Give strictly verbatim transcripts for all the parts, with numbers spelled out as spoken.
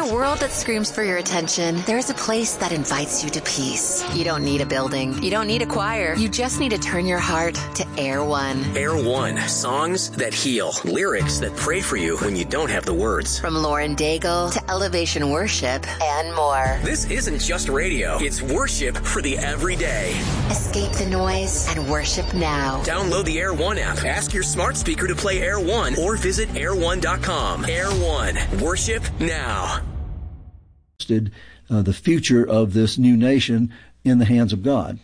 a world that screams for your attention, there's a place that invites you to peace. You don't need a building. You don't need a choir. You just need to turn your heart to Air One. Air One. Songs that heal. Lyrics that pray for you when you don't have the words. From Lauren Daigle to Elevation Worship and more. This isn't just radio. It's worship for the everyday. Escape the noise and worship now. Download the Air One app. Ask your smart speaker to play Air One or visit air one dot com. Air One. Worship now. Uh, the future of this new nation in the hands of God.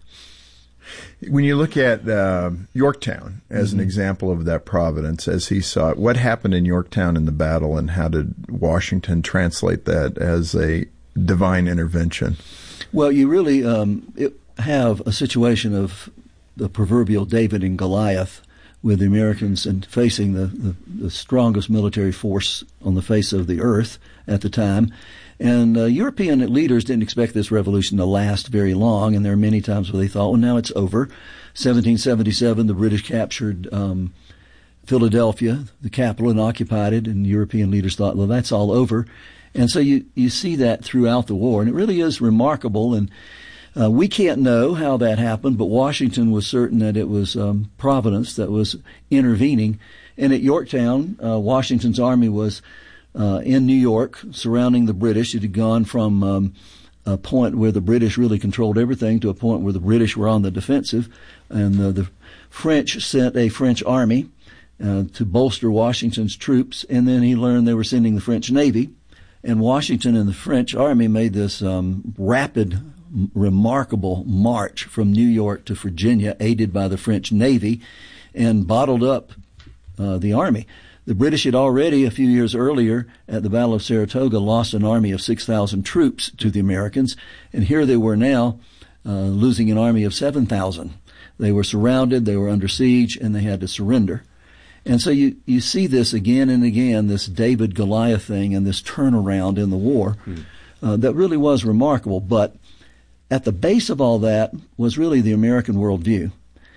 When you look at uh, Yorktown as mm-hmm. an example of that providence, as he saw it, what happened in Yorktown in the battle, and how did Washington translate that as a divine intervention? Well, you really um, it, have a situation of the proverbial David and Goliath, with the Americans and facing the, the, the strongest military force on the face of the earth at the time. And uh, European leaders didn't expect this revolution to last very long, and there are many times where they thought, well, now it's over. seventeen seventy-seven, the British captured um, Philadelphia, the capital, and occupied it, and European leaders thought, well, that's all over. And so you, you see that throughout the war, and it really is remarkable. And uh, we can't know how that happened, but Washington was certain that it was um, Providence that was intervening. And at Yorktown, uh, Washington's army was Uh, in New York, surrounding the British. It had gone from um, a point where the British really controlled everything to a point where the British were on the defensive, and uh, the French sent a French army uh, to bolster Washington's troops, and then he learned they were sending the French Navy, and Washington and the French army made this um, rapid, remarkable march from New York to Virginia, aided by the French Navy, and bottled up uh, the army. The British had already, a few years earlier, at the Battle of Saratoga, lost an army of six thousand troops to the Americans, and here they were now uh, losing an army of seven thousand. They were surrounded, they were under siege, and they had to surrender. And so you, you see this again and again, this David-Goliath thing and this turnaround in the war hmm. uh, that really was remarkable. But at the base of all that was really the American worldview.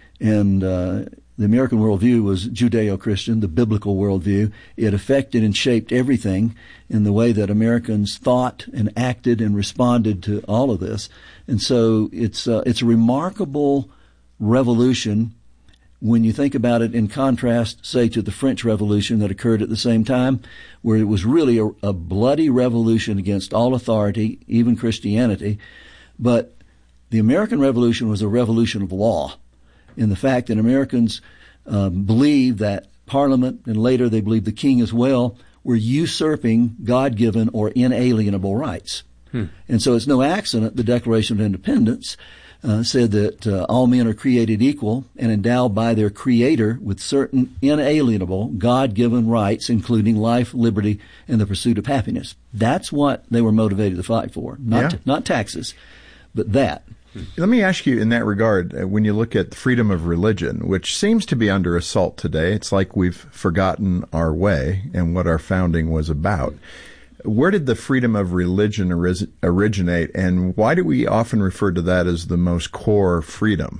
And uh The American worldview was Judeo-Christian, the biblical worldview. It affected and shaped everything in the way that Americans thought and acted and responded to all of this. And so it's uh, it's a remarkable revolution when you think about it in contrast, say, to the French Revolution that occurred at the same time, where it was really a, a bloody revolution against all authority, even Christianity. But the American Revolution was a revolution of law, in the fact that Americans um, believed that Parliament, and later they believed the king as well, were usurping God-given or inalienable rights. Hmm. And so it's no accident the Declaration of Independence uh, said that uh, all men are created equal and endowed by their Creator with certain inalienable God-given rights, including life, liberty, and the pursuit of happiness. That's what they were motivated to fight for, not yeah. t- not taxes, but that. Let me ask you in that regard, uh, when you look at freedom of religion, which seems to be under assault today, it's like we've forgotten our way and what our founding was about. Where did the freedom of religion oris- originate, and why do we often refer to that as the most core freedom?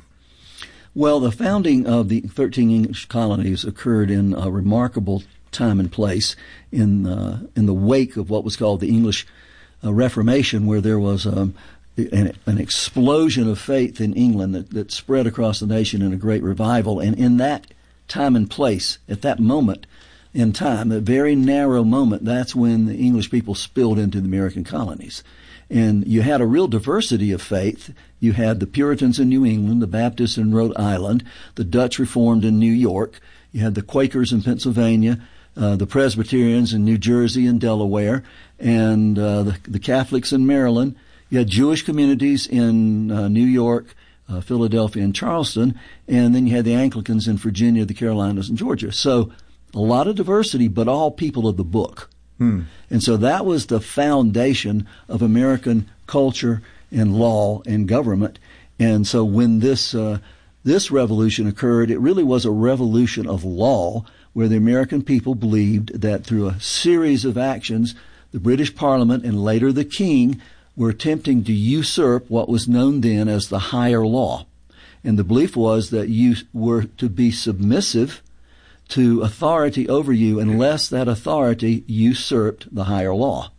Well, the founding of the thirteen English colonies occurred in a remarkable time and place in, uh, in the wake of what was called the English uh, Reformation, where there was um, An, an explosion of faith in England that, that spread across the nation in a great revival. And in that time and place, at that moment in time, a very narrow moment, that's when the English people spilled into the American colonies. And you had a real diversity of faith. You had the Puritans in New England, the Baptists in Rhode Island, the Dutch Reformed in New York. You had the Quakers in Pennsylvania, uh, the Presbyterians in New Jersey and Delaware, and uh, the, the Catholics in Maryland. You had Jewish communities in uh, New York, uh, Philadelphia, and Charleston, and then you had the Anglicans in Virginia, the Carolinas, and Georgia. So a lot of diversity, but all people of the book. Hmm. And so that was the foundation of American culture and law and government. And so when this uh, this revolution occurred, it really was a revolution of law, where the American people believed that through a series of actions, the British Parliament and later the King were attempting to usurp what was known then as the higher law. And the belief was that you were to be submissive to authority over you unless that authority usurped the higher law.